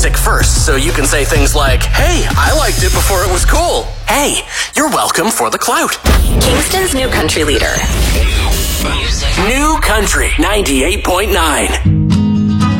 music first, so you can say things like, hey, I liked it before it was cool. Hey, you're welcome for the clout. Kingston's new country leader. New Country 98.9.